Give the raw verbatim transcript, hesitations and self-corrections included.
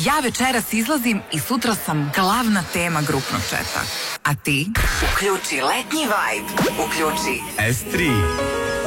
Ja večeras izlazim i sutra sam glavna tema grupnog četa. A ti? Uključi letnji vibe. Uključi S tri.